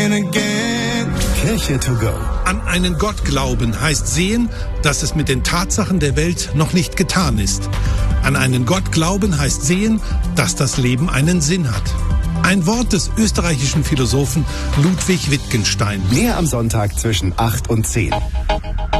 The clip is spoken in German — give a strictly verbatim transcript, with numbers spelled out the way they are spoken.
begin again. Kirche to go. An einen Gott glauben heißt sehen, dass es mit den Tatsachen der Welt noch nicht getan ist. An einen Gott glauben heißt sehen, dass das Leben einen Sinn hat. Ein Wort des österreichischen Philosophen Ludwig Wittgenstein. Mehr am Sonntag zwischen acht und zehn.